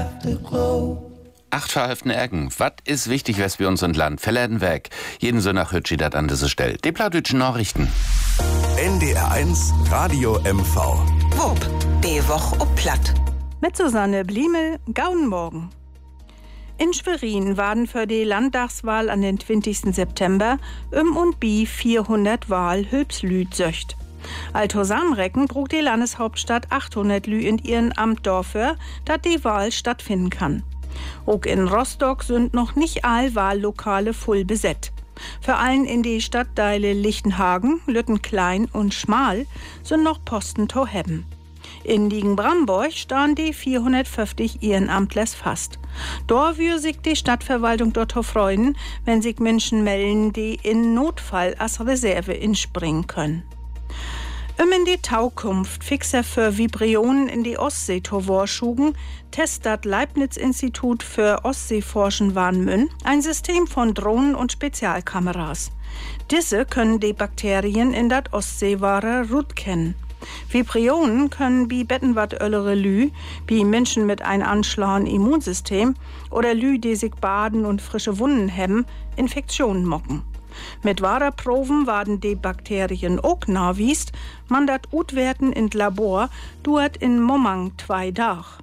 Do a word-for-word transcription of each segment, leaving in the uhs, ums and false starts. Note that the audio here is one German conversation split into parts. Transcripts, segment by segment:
Afterglow. Acht verhalfene Ägen. Was ist wichtig, was wir uns und Land verläden weg? Jeden so nach Hütschi dat an diese Stelle. Die plattdütschen Nachrichten. N D R eins Radio M V. Wupp, die Woche ob Platt. Mit Susanne Bliemel, gauen Morgen. In Schwerin waren für die Landtagswahl an den zwanzigsten September um und bi vierhundert Wahl Hülpslüd söcht. Alto Samrecken brug die Landeshauptstadt achthundert Lü in ihren Amt dafür, dat die Wahl stattfinden kann. Auch in Rostock sind noch nicht all Wahllokale voll besetzt. Vor allem in die Stadtteile Lichtenhagen, Lüttenklein und Schmal sind noch Posten to hebben. In Liegen-Bramborg stehen die vierhundertfünfzig Ehrenamtlers fast. Dort würde sich die Stadtverwaltung dort freuen, wenn sich Menschen melden, die in Notfall als Reserve inspringen können. Um in die Taukunft fixer für Vibrionen in die Ostsee to vorschugen, testet Leibniz-Institut für Ostseeforschen Warnmünn ein System von Drohnen und Spezialkameras. Diese können die Bakterien in dat Ostseeware Rut kennen. Vibrionen können wie Bettenwattöllere Lü, wie Menschen mit einem anschlagen Immunsystem oder Lü, die sich baden und frische Wunden hemmen, Infektionen mocken. Mit Waderproben waren die Bakterien auch nachwiest, man dat utwerten in Labor, duert in Momang zwei Dach.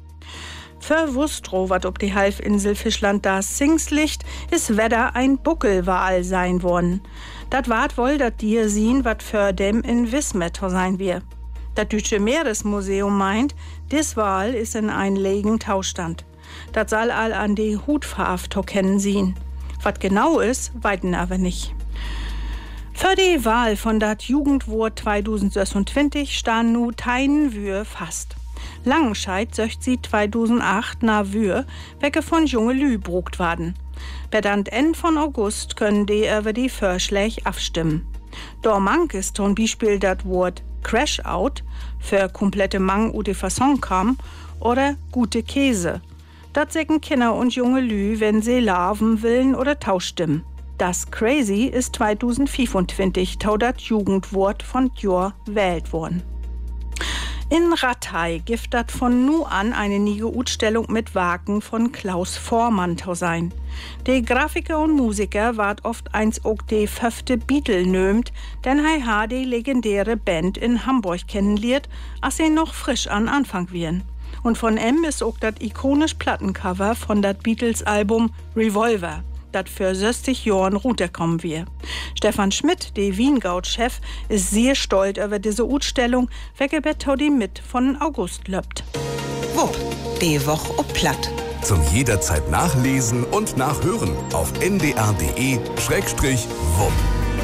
Für Wustro, wat ob die Halbinsel Fischland das Singslicht, is Wetter ein Buckelwal sein worden. Dat wart wohl dat dir sehen, wat für dem in Wismetter sein wir. Dat Deutsche Meeresmuseum meint, dis Wal is in ein legen Taustand. Dat soll all an die Hutfarbe kennen sehen. Was genau ist, weiten aber nicht. Für die Wahl von dat Jugendwort zweitausendsechsundzwanzig stehen nu teinen Wür fast. Langenscheid söcht sie zweitausendacht na Wür, wecke von junge Lü brugt worden. Bedant Ende von August können die über die Vorschläge abstimmen. Dormank ist zum Beispiel dat Wort Crash Out für komplette Mang ute Fasson kam oder gute Käse. Dat säcken Kinder und junge Lü, wenn sie larven willen oder tauschstimmen. Das Crazy ist zweitausendfünfundzwanzig tau dat Jugendwort von Jor wählt worden. In Rattay gibt dat von nu an eine nie Utstellung mit Wagen von Klaus Vormann tau sein. Die Grafiker und Musiker ward oft eins auch die fünfte Beatle nömt, denn hei ha die legendäre Band in Hamburg kennenlernt, als sie noch frisch an Anfang wiren. Und von M ist auch das ikonisch Plattencover von dat Beatles-Album Revolver, dat für sechzig Jahren runterkommen wir. Stefan Schmidt, der Wiengaut-Chef, ist sehr stolz über diese Ausstellung, welche die mit von August löppt. Wupp, die Woche ob Platt. Zum jederzeit nachlesen und nachhören auf n d r punkt d e Schrägstrich wupp.